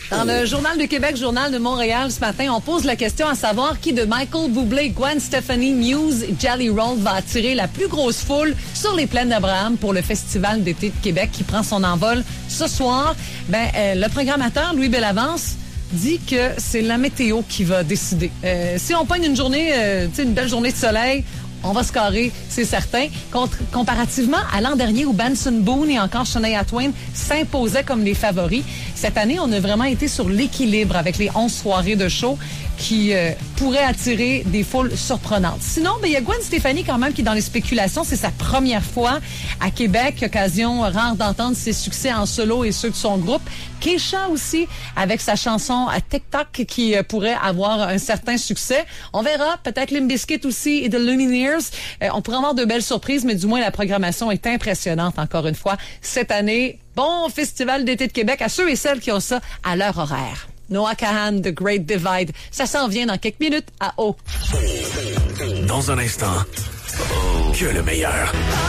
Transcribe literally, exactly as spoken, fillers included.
Dans le Journal de Québec, Journal de Montréal, ce matin, on pose la question à savoir qui de Michael Bublé, Gwen Stefani, Muse et Jelly Roll va attirer la plus grosse foule sur les plaines d'Abraham pour le Festival d'été de Québec qui prend son envol ce soir. Ben, euh, le programmateur, Louis Bellavance, dit que c'est la météo qui va décider. Euh, si on pogne une journée, euh, tu sais, une belle journée de soleil, on va se carrer, c'est certain. Contre, comparativement à l'an dernier où Benson Boone et encore Shania Twain s'imposaient comme les favoris, cette année, on a vraiment été sur l'équilibre avec les onze soirées de show qui euh, pourraient attirer des foules surprenantes. Sinon, ben, il y a Gwen Stefani quand même qui est dans les spéculations. C'est sa première fois à Québec, occasion rare d'entendre ses succès en solo et ceux de son groupe. Keisha aussi, avec sa chanson à TikTok qui euh, pourrait avoir un certain succès. On verra, peut-être Limp Bizkit aussi et The Lumineers. Euh, on pourrait avoir de belles surprises, mais du moins la programmation est impressionnante encore une fois cette année. Bon festival d'été de Québec à ceux et celles qui ont ça à leur horaire. Noah Kahan, The Great Divide. Ça s'en vient dans quelques minutes à O. Dans un instant, que le meilleur.